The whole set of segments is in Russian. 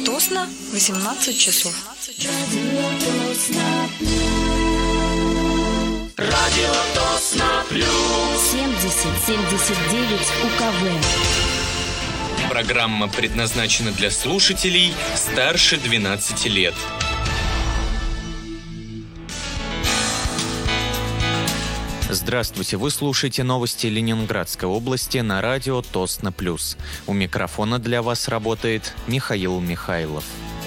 Тосно, 18 часов. Радио Тосно Плюс 70-79 УКВ. Программа предназначена для слушателей старше 12 лет. Здравствуйте, вы слушаете новости Ленинградской области на радио Тосно Плюс. У микрофона для вас работает Михаил Михайлов.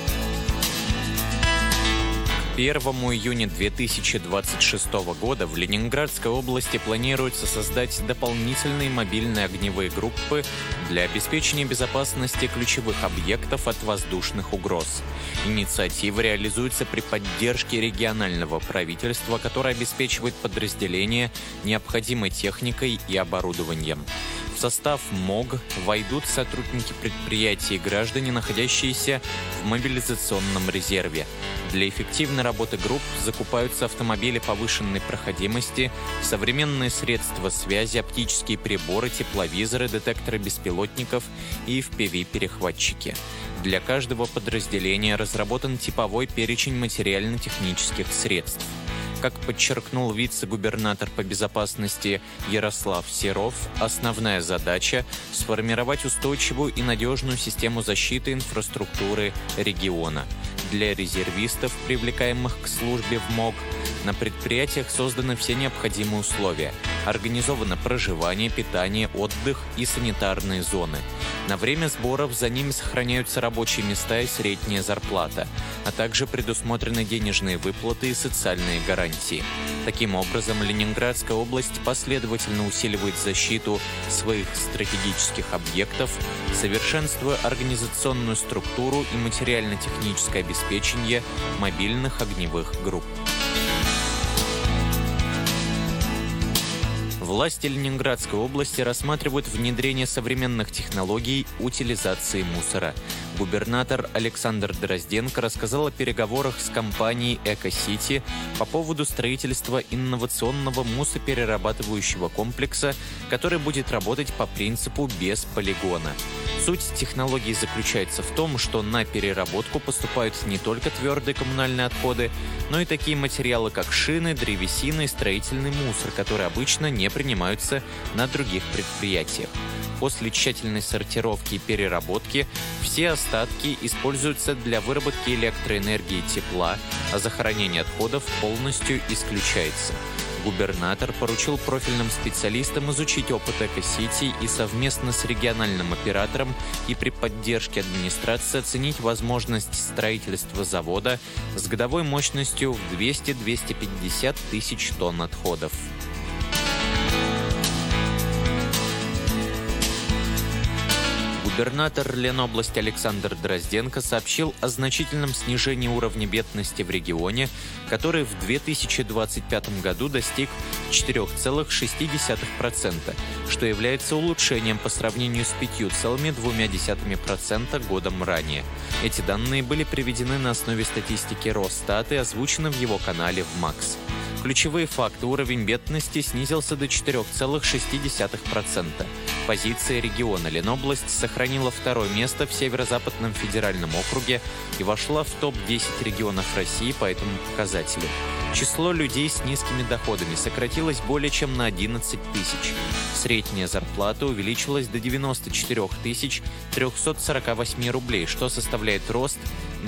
К 1 июня 2026 года в Ленинградской области планируется создать дополнительные мобильные огневые группы для обеспечения безопасности ключевых объектов от воздушных угроз. Инициатива реализуется при поддержке регионального правительства, которое обеспечивает подразделения необходимой техникой и оборудованием. В состав МОГ войдут сотрудники предприятий и граждане, находящиеся в мобилизационном резерве. Для эффективной работы групп закупаются автомобили повышенной проходимости, современные средства связи, оптические приборы, тепловизоры, детекторы беспилотников и FPV-перехватчики. Для каждого подразделения разработан типовой перечень материально-технических средств. Как подчеркнул вице-губернатор по безопасности Ярослав Серов, основная задача – сформировать устойчивую и надежную систему защиты инфраструктуры региона. Для резервистов, привлекаемых к службе в МОГ, на предприятиях созданы все необходимые условия. Организовано проживание, питание, отдых и санитарные зоны. На время сборов за ними сохраняются рабочие места и средняя зарплата, а также предусмотрены денежные выплаты и социальные гарантии. Таким образом, Ленинградская область последовательно усиливает защиту своих стратегических объектов, совершенствуя организационную структуру и материально-техническое обеспечение мобильных огневых групп. Власти Ленинградской области рассматривают внедрение современных технологий утилизации мусора. Губернатор Александр Дрозденко рассказал о переговорах с компанией «Эко-Сити» по поводу строительства инновационного мусоперерабатывающего комплекса, который будет работать по принципу «без полигона». Суть технологии заключается в том, что на переработку поступают не только твердые коммунальные отходы, но и такие материалы, как шины, древесина и строительный мусор, которые обычно не принимаются на других предприятиях. После тщательной сортировки и переработки все остатки используются для выработки электроэнергии и тепла, а захоронение отходов полностью исключается. Губернатор поручил профильным специалистам изучить опыт «Эко-Сити» и совместно с региональным оператором и при поддержке администрации оценить возможность строительства завода с годовой мощностью в 200-250 тысяч тонн отходов. Губернатор Ленобласти Александр Дрозденко сообщил о значительном снижении уровня бедности в регионе, который в 2025 году достиг 4,6%, что является улучшением по сравнению с 5,2% годом ранее. Эти данные были приведены на основе статистики Росстата и озвучены в его канале в МАКС. Ключевые факты: уровень бедности снизился до 4,6%. Позиция региона Ленобласть сохранила второе место в Северо-Западном федеральном округе и вошла в топ-10 регионов России по этому показателю. Число людей с низкими доходами сократилось более чем на 11 тысяч. Средняя зарплата увеличилась до 94 348 рублей, что составляет рост на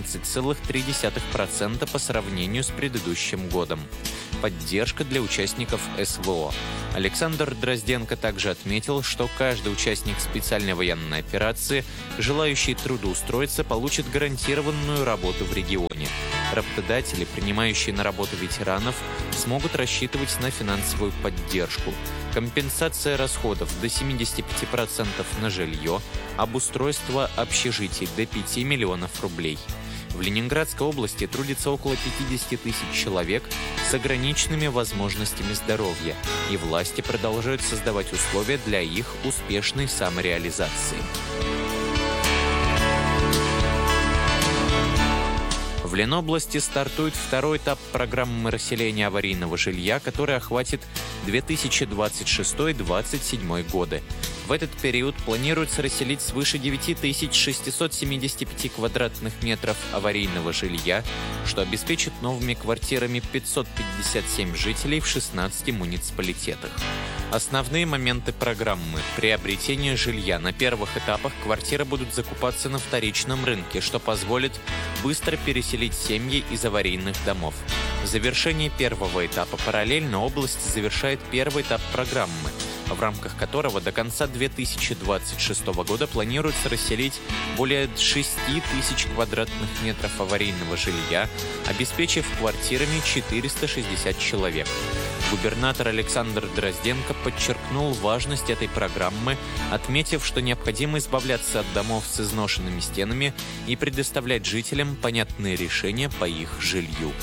16,3% по сравнению с предыдущим годом. Поддержка для участников СВО. Александр Дрозденко также отметил, что каждый участник специальной военной операции, желающий трудоустроиться, получит гарантированную работу в регионе. Работодатели, принимающие на работу ветеранов, смогут рассчитывать на финансовую поддержку. Компенсация расходов до 75% на жилье, обустройство общежитий до 5 миллионов рублей. В Ленинградской области трудится около 50 тысяч человек с ограниченными возможностями здоровья, и власти продолжают создавать условия для их успешной самореализации. В Ленобласти стартует второй этап программы расселения аварийного жилья, который охватит 2026-2027 годы. В этот период планируется расселить свыше 9675 квадратных метров аварийного жилья, что обеспечит новыми квартирами 557 жителей в 16 муниципалитетах. Основные моменты программы. Приобретение жилья. На первых этапах квартиры будут закупаться на вторичном рынке, что позволит быстро переселить семьи из аварийных домов. В завершении первого этапа параллельно область завершает первый этап программы, в рамках которого до конца 2026 года планируется расселить более 6 тысяч квадратных метров аварийного жилья, обеспечив квартирами 460 человек. Губернатор Александр Дрозденко подчеркнул важность этой программы, отметив, что необходимо избавляться от домов с изношенными стенами и предоставлять жителям понятные решения по их жилью.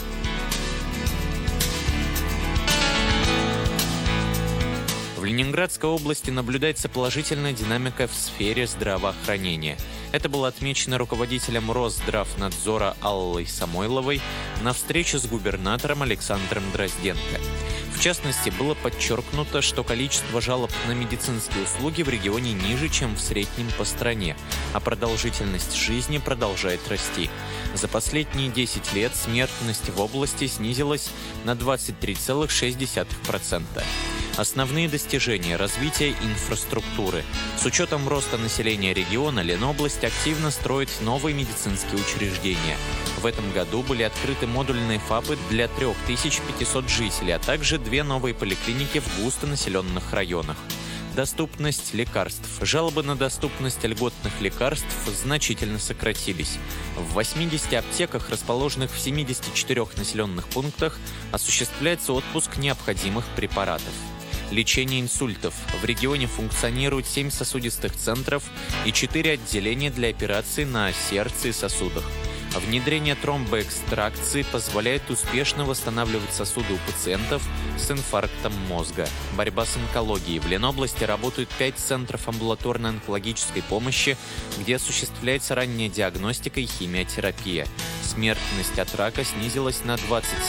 В Ленинградской области наблюдается положительная динамика в сфере здравоохранения. Это было отмечено руководителем Росздравнадзора Аллой Самойловой на встрече с губернатором Александром Дрозденко. В частности, было подчеркнуто, что количество жалоб на медицинские услуги в регионе ниже, чем в среднем по стране, а продолжительность жизни продолжает расти. За последние 10 лет смертность в области снизилась на 23,6%. Основные достижения развития инфраструктуры. С учетом роста населения региона, Ленобласть активно строит новые медицинские учреждения. В этом году были открыты модульные ФАПы для 3500 жителей, а также 2 новые поликлиники в густонаселенных районах. Доступность лекарств. Жалобы на доступность льготных лекарств значительно сократились. В 80 аптеках, расположенных в 74 населенных пунктах, осуществляется отпуск необходимых препаратов. Лечение инсультов. В регионе функционирует 7 сосудистых центров и 4 отделения для операций на сердце и сосудах. Внедрение тромбоэкстракции позволяет успешно восстанавливать сосуды у пациентов с инфарктом мозга. Борьба с онкологией. В Ленобласти работают 5 центров амбулаторной онкологической помощи, где осуществляется ранняя диагностика и химиотерапия. Смертность от рака снизилась на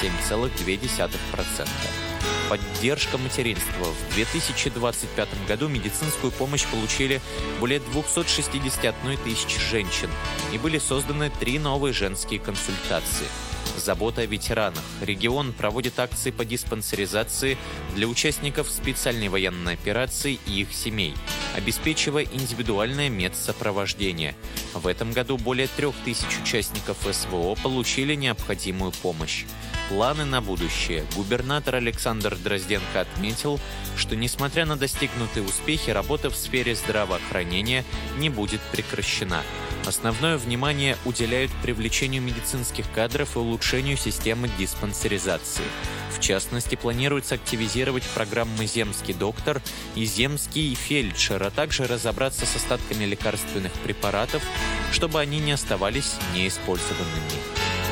27,2%. Поддержка материнства. В 2025 году медицинскую помощь получили более 261 тысячи женщин и были созданы 3 новые женские консультации. Забота о ветеранах. Регион проводит акции по диспансеризации для участников специальной военной операции и их семей, обеспечивая индивидуальное медсопровождение. В этом году более 3000 участников СВО получили необходимую помощь. Планы на будущее. Губернатор Александр Дрозденко отметил, что, несмотря на достигнутые успехи, работа в сфере здравоохранения не будет прекращена. Основное внимание уделяют привлечению медицинских кадров и улучшению системы диспансеризации. В частности, планируется активизировать программы «Земский доктор» и «Земский фельдшер», а также разобраться с остатками лекарственных препаратов, чтобы они не оставались неиспользованными.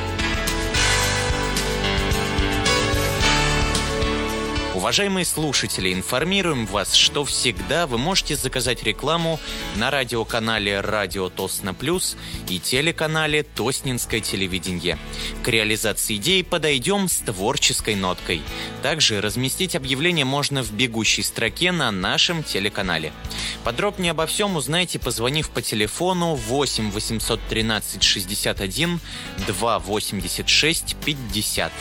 Уважаемые слушатели, информируем вас, что всегда вы можете заказать рекламу на радиоканале «Радио Тосно Плюс» и телеканале «Тоснинское телевидение». К реализации идеи подойдем с творческой ноткой. Также разместить объявление можно в бегущей строке на нашем телеканале. Подробнее обо всем узнайте, позвонив по телефону 8 813 61 286 50.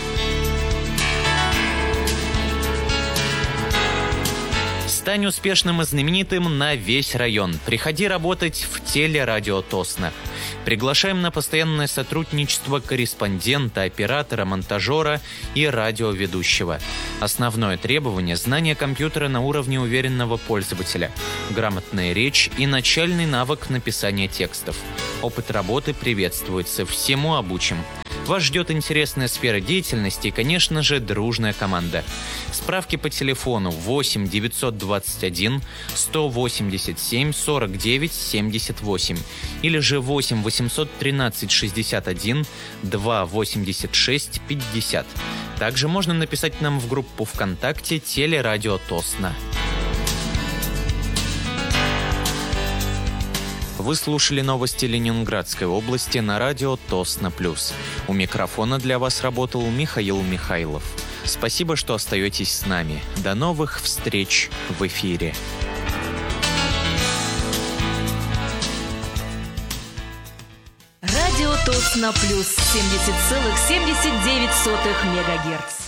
Стань успешным и знаменитым на весь район. Приходи работать в телерадио Тосно. Приглашаем на постоянное сотрудничество корреспондента, оператора, монтажера и радиоведущего. Основное требование – знание компьютера на уровне уверенного пользователя, грамотная речь и начальный навык написания текстов. Опыт работы приветствуется, всему обучим. Вас ждет интересная сфера деятельности и, конечно же, дружная команда. Справки по телефону 8 921 187 49 78 или же 8 813 61 286 50. Также можно написать нам в группу ВКонтакте «Телерадио Тосно». Вы слушали новости Ленинградской области на радио Тосно+. У микрофона для вас работал Михаил Михайлов. Спасибо, что остаетесь с нами. До новых встреч в эфире. Радио Тосно+, 70,79 МГц.